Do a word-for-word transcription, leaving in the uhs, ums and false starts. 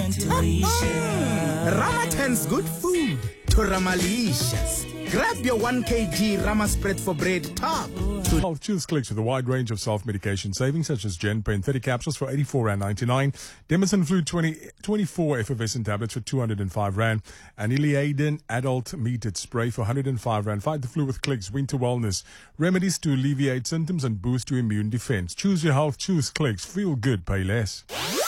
Ramatan's good food to Ramalicious. Grab your one kilogram Rama spread for bread top. Health Choose Clicks with a wide range of self-medication savings such as Genpain thirty capsules for eighty-four rand ninety-nine, Demison Flu twenty, twenty-four effervescent tablets for two hundred five rand, and Iliaden adult metered spray for one hundred five rand. Fight the flu with Clicks Winter Wellness. Remedies to alleviate symptoms and boost your immune defense. Choose your health, choose Clicks. Feel good, pay less.